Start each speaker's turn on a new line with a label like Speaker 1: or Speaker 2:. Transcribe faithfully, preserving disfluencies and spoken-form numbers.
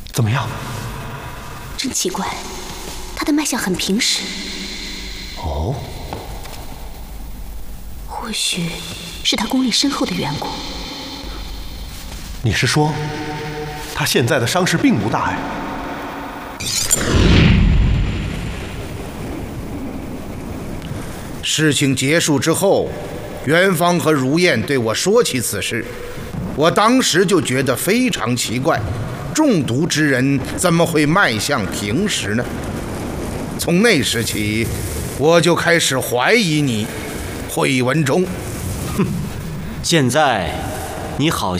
Speaker 1: 怎么样？
Speaker 2: 真奇怪，他的脉象很平实。
Speaker 1: 哦，
Speaker 2: 或许是他功力深厚的缘故。
Speaker 1: 你是说，他现在的伤势并不大碍？
Speaker 3: 事情结束之后，元芳和如燕对我说起此事，我当时就觉得非常奇怪，中毒之人怎么会脉象平实呢？从那时起，我就开始怀疑你，惠文忠。
Speaker 4: 哼，现在你好